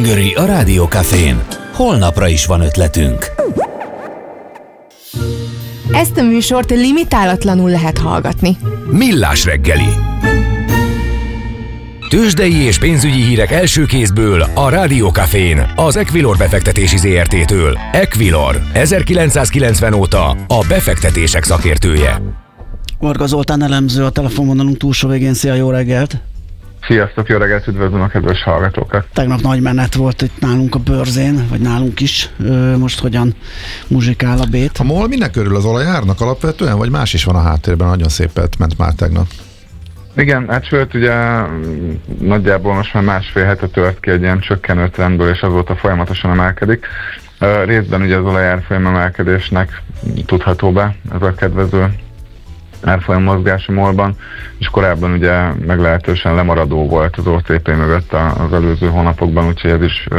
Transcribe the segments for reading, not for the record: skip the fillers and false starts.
Göri a Rádió Cafén. Holnapra is van ötletünk. Ezt a műsort limitálatlanul lehet hallgatni. Millás reggeli. Tőzsdei és pénzügyi hírek első kézből a Rádió Cafén, az Equilor befektetési ZRT-től. Equilor, 1990 óta a befektetések szakértője. Varga Zoltán elemző a telefonvonalunk túlsó végén. Szia, jó reggelt! Sziasztok, jó reggelt, üdvözlöm a kedves hallgatókat! Tegnap nagy menet volt itt nálunk a bőrzén, vagy nálunk is. Most hogyan muzsikál a bét? A MOL minden körül az olajárnak alapvetően, vagy más is van a háttérben? Nagyon szépet ment már tegnap. Igen, hát sőt, ugye nagyjából most már másfél hete tört ki egy ilyen csökkenő trendből, és azóta folyamatosan emelkedik. Részben ugye az olajárfolyam emelkedésnek tudható be ez a kedvező árfolyam mozgás a MOL-ban, és korábban ugye meglehetősen lemaradó volt az OTP mögött az előző hónapokban, úgyhogy ez is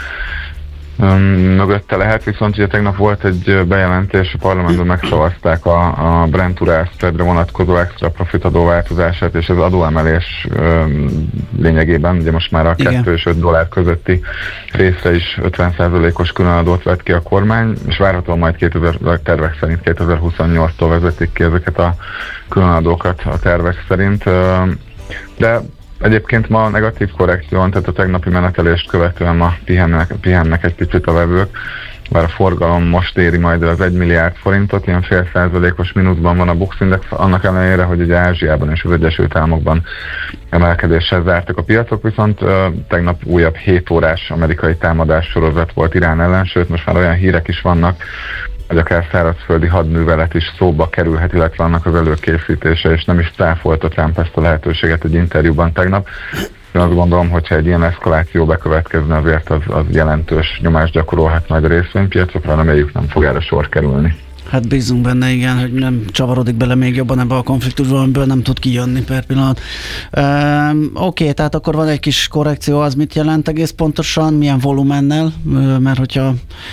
mögötte lehet, viszont ugye tegnap volt egy bejelentés, a parlamentben megszavazták a Brent-Urál spreadre vonatkozó extra profit adóváltozását, és az adóemelés lényegében, ugye most már a 2 és 5 dollár közötti részre is 50%-os különadót vett ki a kormány, és várhatóan majd tervek szerint 2028-tól vezetik ki ezeket a különadókat a tervek szerint, de egyébként ma negatív korrekción, tehát a tegnapi menetelést követően ma pihennek egy picit a vevők, bár a forgalom most éri majd az 1 milliárd forintot, ilyen 0,5%-os mínuszban van a Bux Index, annak ellenére, hogy ugye Ázsiában és az Egyesült Államokban emelkedéssel zártak a piacok, viszont tegnap újabb 7 órás amerikai támadás sorozat volt Irán ellen, sőt most már olyan hírek is vannak, hogy akár szárazföldi hadművelet is szóba kerülhet, illetve annak az előkészítése, és nem is cáfolta Trump ezt a lehetőséget egy interjúban tegnap. Én azt gondolom, hogyha egy ilyen eszkaláció bekövetkezne, azért az jelentős nyomást gyakorolhat majd a részvénypiacokra, reméljük nem fog erre sor kerülni. Hát bízunk benne, igen, hogy nem csavarodik bele még jobban ebbe a konfliktusba, amiből nem tud kijönni per pillanat. Oké, tehát akkor van egy kis korrekció, az mit jelent egész pontosan, milyen volumennel, mert hogyha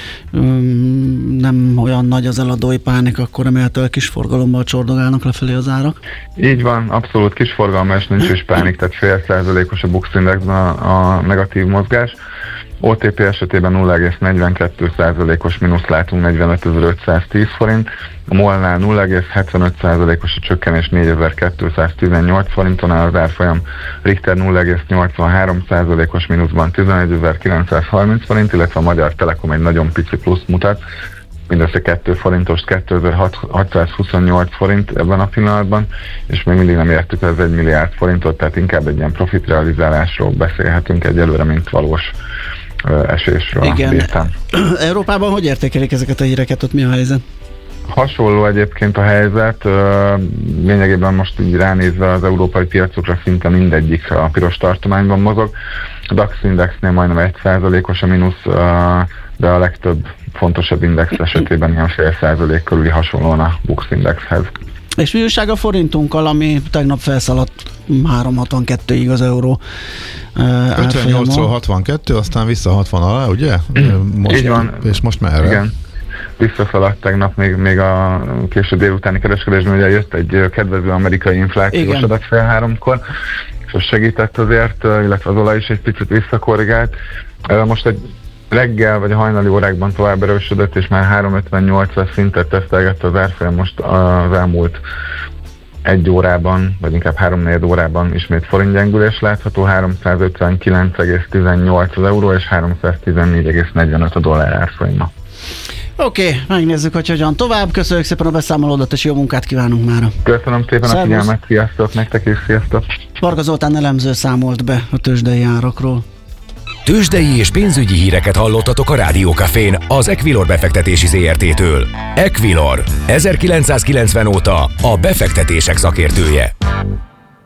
nem olyan nagy az eladói pánik, akkor remélhetőleg kis forgalommal csordogálnak lefelé az árak. Így van, abszolút kis forgalma, és nincs is pánik, tehát 0,5%-os a Bux Indexben a negatív mozgás. OTP esetében 0,42%-os mínusz látunk, 45.510 forint, a MOL-nál 0,75%-os a csökkenés, 4.218 forinton áll az árfolyam, Richter 0,83%-os mínuszban 11.930 forint, illetve a Magyar Telekom egy nagyon pici plusz mutat, mindössze 2 forintos, 2628 forint ebben a pillanatban, és még mindig nem értük az 1 milliárd forintot, tehát inkább egy ilyen profitrealizálásról beszélhetünk egyelőre, mint valós esésről. Igen. Európában hogy értékelik ezeket a híreket, ott mi a helyzet? Hasonló egyébként a helyzet, lényegében most így ránézve az európai piacokra szinte mindegyik a piros tartományban mozog. A DAX indexnél majdnem 1%-os a mínusz, de a legtöbb fontosabb index esetében ilyen 0,5% körüli hasonlóan a Bux Indexhez. És mi újság a forintunkkal, ami tegnap felszaladt 3,62-ig az euró 58-ról 62, aztán vissza 60 alá, ugye? Most, így van. És most merre? Igen. Visszaszaladt tegnap még a késő délutáni kereskedésben, ugye jött egy kedvező amerikai inflációs adat fél 3-kor, és az segített azért, illetve az olaj is egy picit visszakorrigált. Most egy reggel vagy a hajnali órákban tovább erősödött, és már 3,58-as szintet tesztelgette az árfolyam most az elmúlt 1 órában, vagy inkább 3-4 órában ismét forintgyengülés látható, 359,18 az euró, és 314,45 a dollár árfolyama. Oké, megnézzük, hogy hogyan tovább. Köszönjük szépen a beszámolódat, és jó munkát kívánunk mára. Köszönöm szépen a figyelmet, sziasztok, nektek is sziasztok. Varga Zoltán elemző számolt be a tőzsdei árakról. Tőzsdei és pénzügyi híreket hallottatok a Rádió Cafén az Equilor befektetési ZRT-től. Equilor, 1990 óta a befektetések szakértője.